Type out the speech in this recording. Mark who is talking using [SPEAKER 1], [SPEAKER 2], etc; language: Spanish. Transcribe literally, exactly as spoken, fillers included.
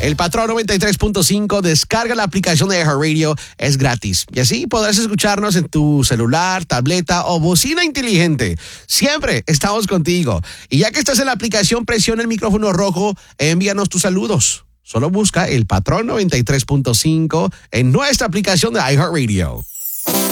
[SPEAKER 1] El Patrón noventa y tres punto cinco, descarga la aplicación de iHeartRadio, es gratis. Y así podrás escucharnos en tu celular, tableta o bocina inteligente. Siempre estamos contigo. Y ya que estás en la aplicación, presiona el micrófono rojo e envíanos tus saludos. Solo busca El Patrón noventa y tres punto cinco en nuestra aplicación de iHeartRadio.